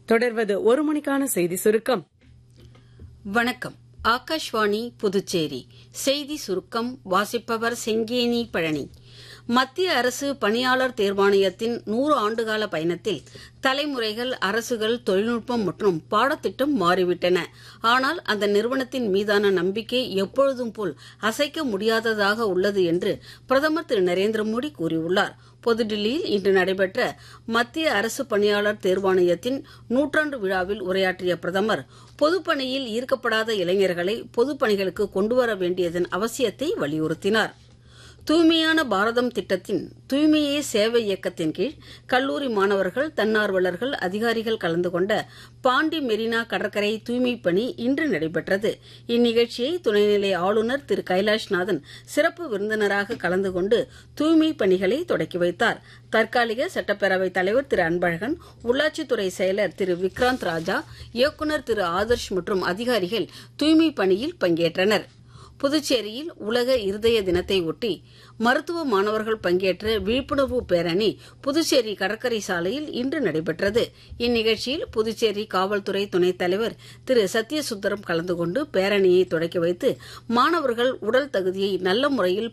தொடர்வது ஒரு மணிக்கான செய்தி சுருக்கம். வணக்கம். ஆகாஷ்வாணி புதுச்சேரி செய்தி சுருக்கம் வாசிப்பவர் செங்கேனி பழனி. மத்திய அரசு பணியாளர் தேர்வாணையத்தின் 100 ஆண்டுகால பயணத்தில் தலைமுறைகள், அரசுகள், தொழில்நுட்பம் மற்றும் பாடத்திட்டம் மாறிவிட்டன. ஆனால் அந்த நிறுவனத்தின் மீதான நம்பிக்கை எப்பொழுதும் போல் அசைக்க முடியாததாக உள்ளது என்று பிரதமர் திரு நரேந்திர மோடி கூறியுள்ளார். புதுடில்லியில் இன்று நடைபெற்ற மத்திய அரசு பணியாளர் தேர்வாணையத்தின் 100ஆண்டு விழாவில் உரையாற்றிய பிரதமர், பொதுப்பணியில் ஈர்க்கப்படாத இளைஞர்களை பொதுப்பணிகளுக்கு கொண்டுவர வேண்டியதன் அவசியத்தை வலியுறுத்தினார். தூய்மையான பாரதம் திட்டத்தின் தூய்மையே சேவை இயக்கத்தின் கீழ் கல்லூரி மாணவர்கள், தன்னார்வலர்கள், அதிகாரிகள் கலந்து கொண்ட பாண்டி மெரினா கடற்கரை தூய்மைப் பணி இன்று நடைபெற்றது. இந்நிகழ்ச்சியை துணைநிலை ஆளுநர் திரு கைலாஷ்நாதன் சிறப்பு விருந்தினராக கலந்து கொண்டு தூய்மைப் பணிகளை தொடக்கி வைத்தார். தற்காலிக சட்டப்பேரவைத் தலைவர் திரு அன்பழகன், உள்ளாட்சித்துறை செயலர் திரு விக்ராந்த் ராஜா, இயக்குநர் திரு ஆதர்ஷ் மற்றும் அதிகாரிகள் தூய்மைப் பணியில் பங்கேற்றனர். புதுச்சேரியில் உலக இருதய தினத்தை ஒட்டி மருத்துவ மாணவர்கள் பங்கேற்ற விழிப்புணர்வு பேரணி புதுச்சேரி கடற்கரை சாலையில் இன்று நடைபெற்றது. இந்நிகழ்ச்சியில் புதுச்சேரி காவல்துறை துணைத் தலைவர் திரு சத்யசுந்தரம் கலந்து கொண்டு பேரணியை தொடக்கி வைத்து மாணவர்கள் உடல் தகுதியை நல்ல முறையில்